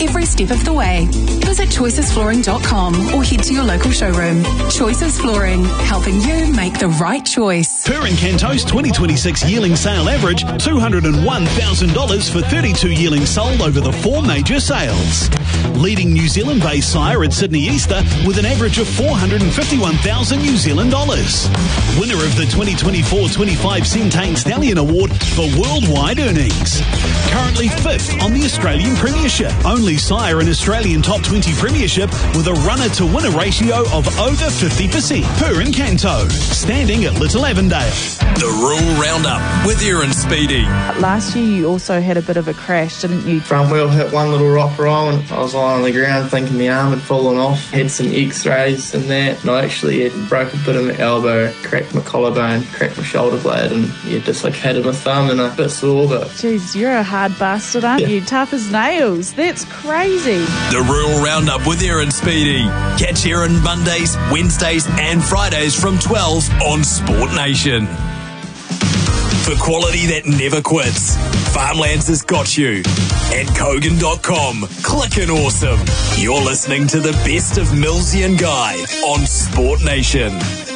every step of the way. Visit choicesflooring.com or head to your local showroom. Choices Flooring, helping you make the right choice. Per Encanto's 2026 yearling sale average, $201,000 for 32 yearlings sold over the 4 major sales. Leading New Zealand-based sire at Sydney Easter with an average of $451,000 New Zealand dollars. Winner of the 2024-25 Centane Stallion Award for worldwide earnings. Currently 5th on the Australian Premiership. Only sire in Australian Top 20 Premiership with a runner-to-winner ratio of over 50%. Per Encanto, standing at Little Avondale. The Rural Roundup with Aaron Speedy. Last year you also had a bit of a crash, didn't you? Front wheel hit one little rock roll and I was lying on the ground thinking my arm had fallen off. Had some x-rays and that, and I actually had broke a bit of my elbow, cracked my collarbone, cracked my shoulder blade, and dislocated my thumb and a bit sore. But jeez, you're a hard bastard, aren't you? Tough as nails. That's crazy. The Rural Roundup with Aaron Speedy. Catch Aaron Mondays, Wednesdays and Fridays from 12 on Sport Nation. For quality that never quits, Farmlands has got you. At Kogan.com, clickin' awesome. You're listening to the best of Millsy and Guy on Sport Nation.